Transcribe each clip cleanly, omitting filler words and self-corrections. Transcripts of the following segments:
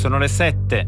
sono le 7.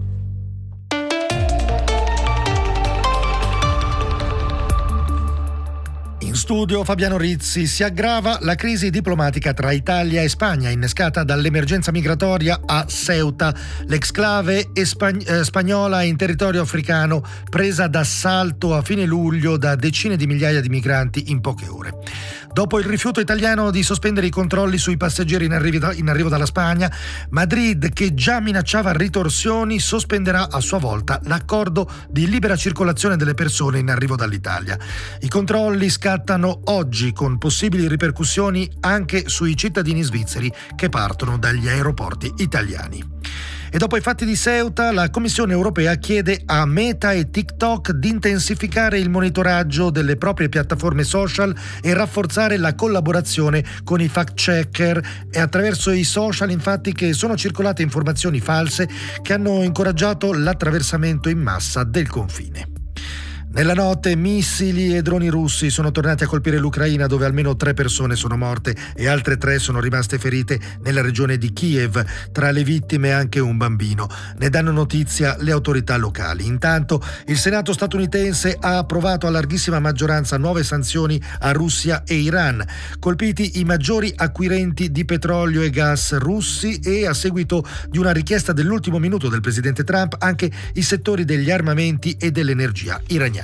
In studio Fabiano Rizzi. Si aggrava la crisi diplomatica tra Italia e Spagna, innescata dall'emergenza migratoria a Ceuta, l'exclave spagnola in territorio africano, presa d'assalto a fine luglio da decine di migliaia di migranti in poche ore. Dopo il rifiuto italiano di sospendere i controlli sui passeggeri in arrivo dalla Spagna, Madrid, che già minacciava ritorsioni, sospenderà a sua volta l'accordo di libera circolazione delle persone in arrivo dall'Italia. I controlli scattano oggi, con possibili ripercussioni anche sui cittadini svizzeri che partono dagli aeroporti italiani. E dopo i fatti di Ceuta, la Commissione europea chiede a Meta e TikTok di intensificare il monitoraggio delle proprie piattaforme social e rafforzare la collaborazione con i fact-checker. È attraverso i social, infatti, che sono circolate informazioni false che hanno incoraggiato l'attraversamento in massa del confine. Nella notte missili e droni russi sono tornati a colpire l'Ucraina, dove almeno 3 persone sono morte e altre 3 sono rimaste ferite nella regione di Kiev. Tra le vittime anche un bambino. Ne danno notizia le autorità locali. Intanto il Senato statunitense ha approvato a larghissima maggioranza nuove sanzioni a Russia e Iran, colpiti i maggiori acquirenti di petrolio e gas russi, e a seguito di una richiesta dell'ultimo minuto del presidente Trump anche i settori degli armamenti e dell'energia iraniani.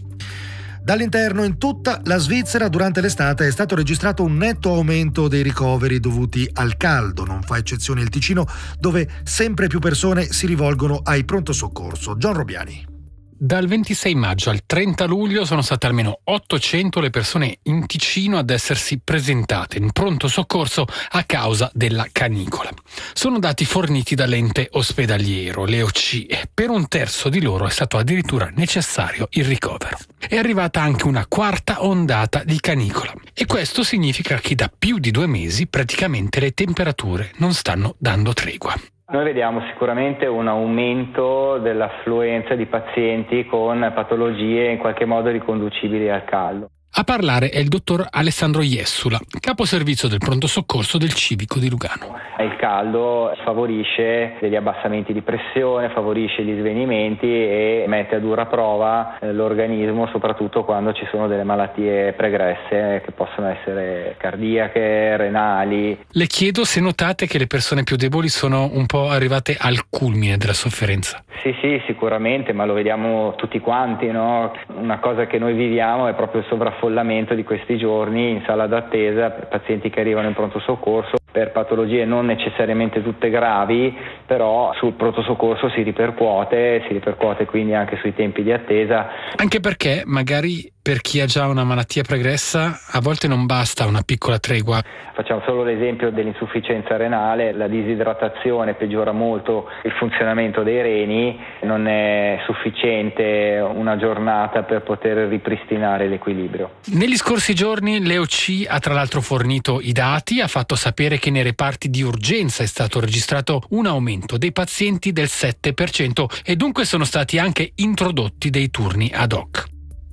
Dall'interno, in tutta la Svizzera durante l'estate è stato registrato un netto aumento dei ricoveri dovuti al caldo. Non fa eccezione il Ticino, dove sempre più persone si rivolgono ai pronto soccorso. John Robiani. Dal 26 maggio al 30 luglio sono state almeno 800 le persone in Ticino ad essersi presentate in pronto soccorso a causa della canicola. Sono dati forniti dall'ente ospedaliero, l'EOC. Per un terzo di loro è stato addirittura necessario il ricovero. È arrivata anche una quarta ondata di canicola e questo significa che da più di 2 mesi praticamente le temperature non stanno dando tregua. Noi vediamo sicuramente un aumento dell'affluenza di pazienti con patologie in qualche modo riconducibili al caldo. A parlare è il dottor Alessandro Jessula, capo servizio del pronto soccorso del Civico di Lugano. Il caldo favorisce degli abbassamenti di pressione, favorisce gli svenimenti e mette a dura prova l'organismo, soprattutto quando ci sono delle malattie pregresse che possono essere cardiache, renali. Le chiedo se notate che le persone più deboli sono un po' arrivate al culmine della sofferenza. Sì, sicuramente, ma lo vediamo tutti quanti, no? Una cosa che noi viviamo è proprio il sovraffollamento di questi giorni in sala d'attesa per pazienti che arrivano in pronto soccorso per patologie non necessariamente tutte gravi, però sul pronto soccorso si ripercuote quindi anche sui tempi di attesa. Anche perché magari per chi ha già una malattia pregressa a volte non basta una piccola tregua. Facciamo solo l'esempio dell'insufficienza renale, la disidratazione peggiora molto il funzionamento dei reni, non è sufficiente una giornata per poter ripristinare l'equilibrio. Negli scorsi giorni l'EOC ha tra l'altro fornito i dati, ha fatto sapere che nei reparti di urgenza è stato registrato un aumento dei pazienti del 7% e dunque sono stati anche introdotti dei turni ad hoc.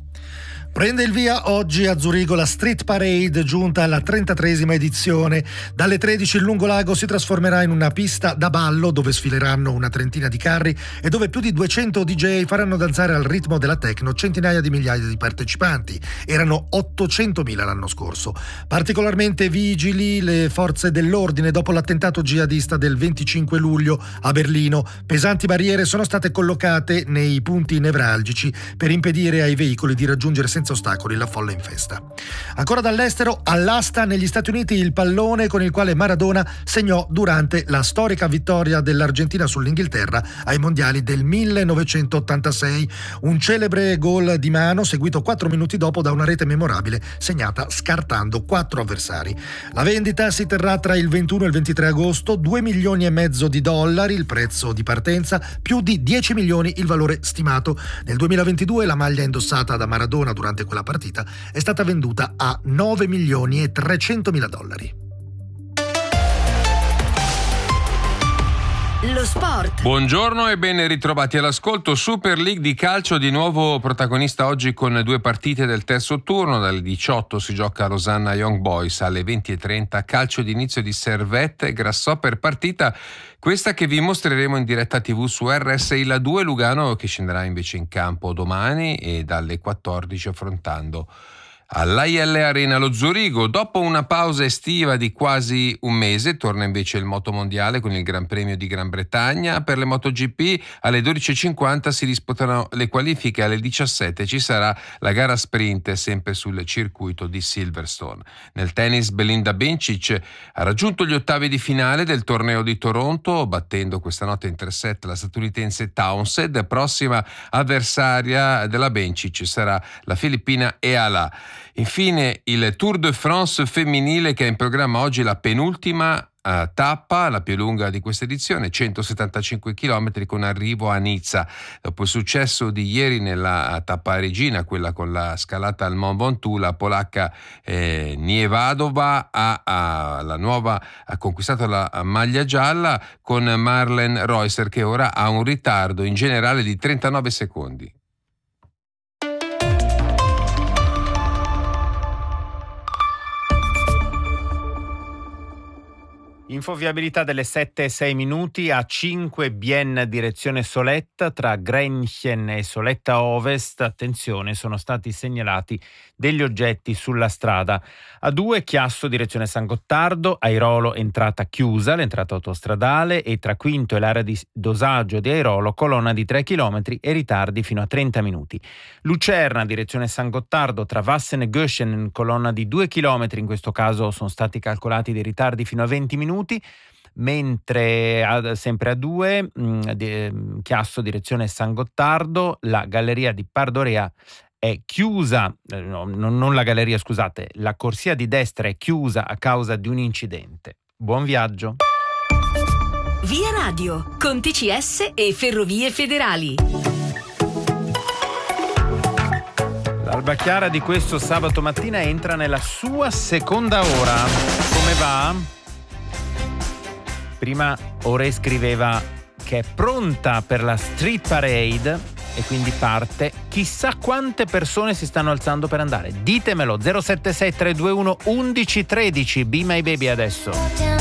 Prende il via oggi a Zurigo la Street Parade, giunta alla 33esima edizione. Dalle 13 il lungolago si trasformerà in una pista da ballo dove sfileranno una trentina di carri e dove più di 200 DJ faranno danzare al ritmo della techno centinaia di migliaia di partecipanti. Erano 800.000 l'anno scorso. Particolarmente vigili le forze dell'ordine dopo l'attentato jihadista del 25 luglio a Berlino. Pesanti barriere sono state collocate nei punti nevralgici per impedire ai veicoli di raggiungere senza ostacoli la folla in festa. Ancora dall'estero, all'asta negli Stati Uniti il pallone con il quale Maradona segnò durante la storica vittoria dell'Argentina sull'Inghilterra ai mondiali del 1986, un celebre gol di mano seguito 4 minuti dopo da una rete memorabile segnata scartando 4 avversari. La vendita si terrà tra il 21 e il 23 agosto, $2,5 milioni di dollari il prezzo di partenza, più di 10 milioni il valore stimato. Nel 2022 la maglia indossata da Maradona durante quella partita è stata venduta a $9,3 milioni. lo sport. Buongiorno e ben ritrovati all'ascolto. Super League di calcio di nuovo protagonista oggi con 2 partite del terzo turno. Dalle 18 si gioca a Losanna Young Boys, alle 20:30 calcio d'inizio di Servette Grasshopper, partita questa che vi mostreremo in diretta TV su RSI La 2. Lugano che scenderà invece in campo domani e dalle 14 affrontando all'AIL Arena lo Zurigo. Dopo una pausa estiva di quasi un mese torna invece il motomondiale con il Gran Premio di Gran Bretagna. Per le MotoGP alle 12:50 si disputano le qualifiche, alle 17 ci sarà la gara sprint sempre sul circuito di Silverstone. Nel tennis Belinda Bencic ha raggiunto gli ottavi di finale del torneo di Toronto battendo questa notte in 3-set la statunitense Townsend. Prossima avversaria della Bencic sarà la filippina Eala. Infine il Tour de France femminile che ha in programma oggi la penultima tappa, la più lunga di questa edizione, 175 km con arrivo a Nizza. Dopo il successo di ieri nella tappa regina, quella con la scalata al Mont Ventoux, la polacca Niewodova ha conquistato la maglia gialla con Marlen Reusser che ora ha un ritardo in generale di 39 secondi. Infoviabilità delle 7:06 A5 Bien direzione Soletta tra Grenchen e Soletta Ovest. Attenzione, sono stati segnalati degli oggetti sulla strada. A2 Chiasso direzione San Gottardo, Airolo entrata chiusa, l'entrata autostradale, e tra Quinto e l'area di dosaggio di Airolo colonna di 3 km e ritardi fino a 30 minuti. Lucerna direzione San Gottardo tra Vassen e Göschen colonna di 2 km, in questo caso sono stati calcolati dei ritardi fino a 20 minuti. Mentre sempre a 2 Chiasso direzione San Gottardo, la galleria di Pardorea è chiusa, non la galleria, scusate, la corsia di destra è chiusa a causa di un incidente. Buon viaggio. Via Radio con TCS e Ferrovie Federali. L'Alba Chiara di questo sabato mattina entra nella sua seconda ora. Come va? Prima Ore scriveva che è pronta per la Street Parade e quindi parte. Chissà quante persone si stanno alzando per andare. Ditemelo. 076 321 1113. Be My Baby adesso.